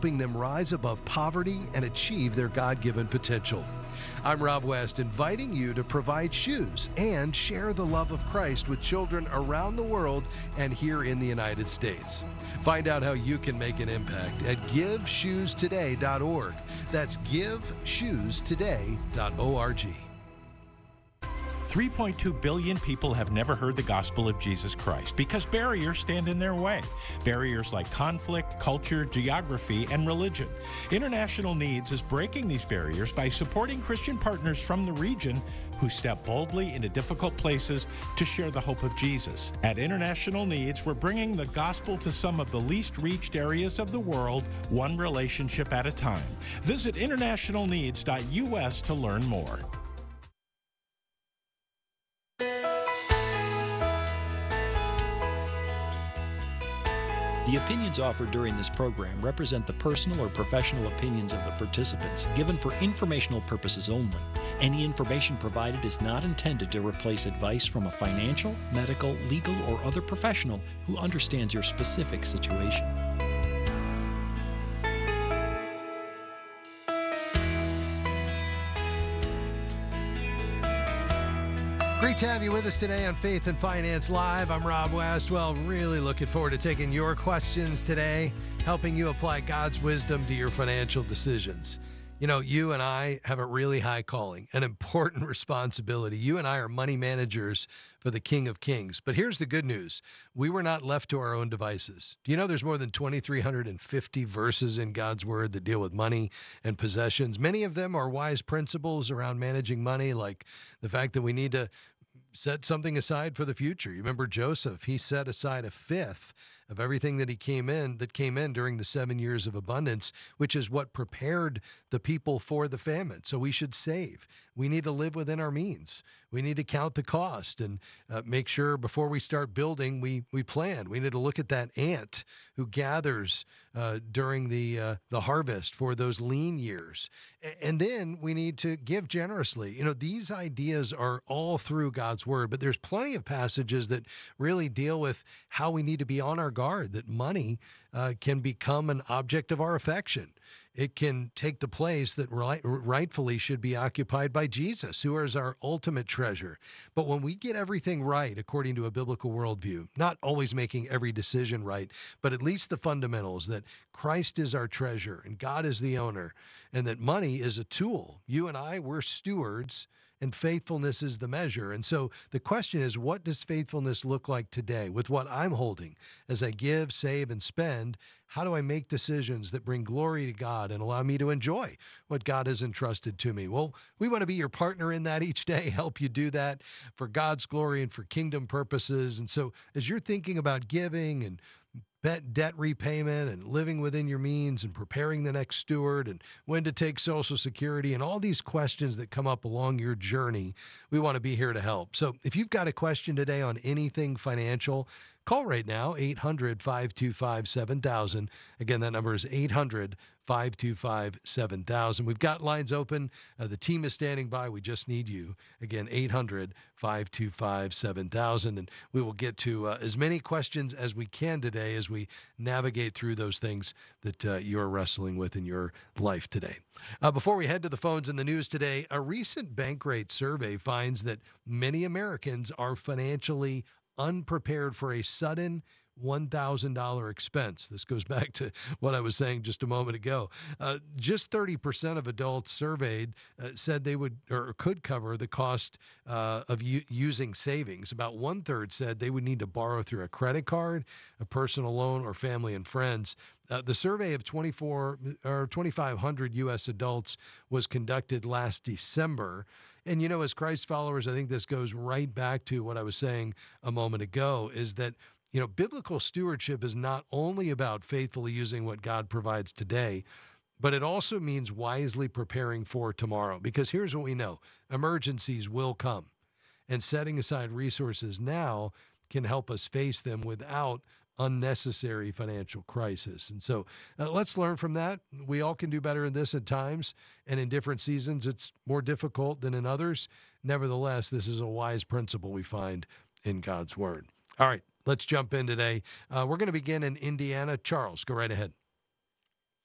helping them rise above poverty and achieve their God-given potential. I'm Rob West, inviting you to provide shoes and share the love of Christ with children around the world and here in the United States. Find out how you can make an impact at GiveShoesToday.org. That's GiveShoesToday.org. 3.2 billion people have never heard the gospel of Jesus Christ because barriers stand in their way. Barriers like conflict, culture, geography, and religion. International Needs is breaking these barriers by supporting Christian partners from the region who step boldly into difficult places to share the hope of Jesus. At International Needs, we're bringing the gospel to some of the least reached areas of the world, one relationship at a time. Visit internationalneeds.us to learn more. The opinions offered during this program represent the personal or professional opinions of the participants, given for informational purposes only. Any information provided is not intended to replace advice from a financial, medical, legal, or other professional who understands your specific situation. Great to have you with us today on Faith and Finance Live. I'm Rob West. Well, really looking forward to taking your questions today, helping you apply God's wisdom to your financial decisions. You know, you and I have a really high calling, an important responsibility. You and I are money managers for the King of Kings. But here's the good news. We were not left to our own devices. Do you know there's more than 2,350 verses in God's Word that deal with money and possessions? Many of them are wise principles around managing money, like the fact that we need to set something aside for the future. You remember Joseph, he set aside a fifth of everything that came in during the 7 years of abundance, which is what prepared the people for the famine. So we should save. We need to live within our means. We need to count the cost and make sure before we start building, we plan. We need to look at that ant who gathers during the harvest for those lean years. And then we need to give generously. You know, these ideas are all through God's Word, but there's plenty of passages that really deal with how we need to be on our guard, that money can become an object of our affection. It can take the place that rightfully should be occupied by Jesus, who is our ultimate treasure. But when we get everything right, according to a biblical worldview, not always making every decision right, but at least the fundamentals that Christ is our treasure and God is the owner, and that money is a tool. You and I, we're stewards, and faithfulness is the measure. And so the question is, what does faithfulness look like today with what I'm holding as I give, save, and spend? How do I make decisions that bring glory to God and allow me to enjoy what God has entrusted to me? Well, we want to be your partner in that each day, help you do that for God's glory and for kingdom purposes. And so as you're thinking about giving and debt repayment and living within your means and preparing the next steward and when to take Social Security and all these questions that come up along your journey, we want to be here to help. So if you've got a question today on anything financial, call right now, 800-525-7000. Again, that number is 800-525-7000. We've got lines open. The team is standing by. We just need you. Again, 800-525-7000. And we will get to as many questions as we can today as we navigate through those things that you're wrestling with in your life today. Before we head to the phones and the news today, a recent Bankrate survey finds that many Americans are financially unprepared for a sudden $1,000 expense. This goes back to what I was saying just a moment ago. Just 30% of adults surveyed said they would or could cover the cost of using savings. About 1/3 said they would need to borrow through a credit card, a personal loan, or family and friends. The survey of 2,500 U.S. adults was conducted last December. And, you know, as Christ followers, I think this goes right back to what I was saying a moment ago, is that, you know, biblical stewardship is not only about faithfully using what God provides today, but it also means wisely preparing for tomorrow. Because here's what we know: emergencies will come, and setting aside resources now can help us face them without unnecessary financial crisis. And so let's learn from that. We all can do better in this at times, and in different seasons it's more difficult than in others. Nevertheless, this is a wise principle we find in God's Word. All right, let's jump in today. We're going to begin in Indiana. Charles, go right ahead.